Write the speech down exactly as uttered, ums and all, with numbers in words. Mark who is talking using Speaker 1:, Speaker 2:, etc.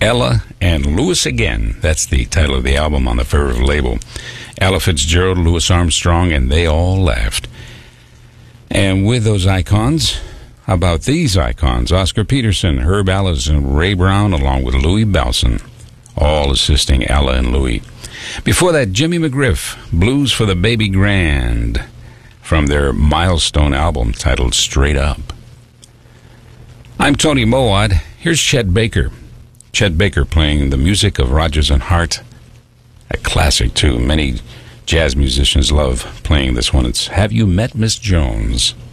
Speaker 1: Ella and Louis Again. That's the title of the album on the Fervor label. Ella Fitzgerald, Louis Armstrong, and They All Laughed. And with those icons, how about these icons? Oscar Peterson, Herb Ellis, and Ray Brown, along with Louis Bellson, all assisting Ella and Louis. Before that, Jimmy McGriff, Blues for the Baby Grand, from their milestone album titled Straight Up. I'm Tony Mowat. Here's Chet Baker. Chet Baker playing the music of Rodgers and Hart. A classic, too. Many jazz musicians love playing this one. It's Have You Met Miss Jones?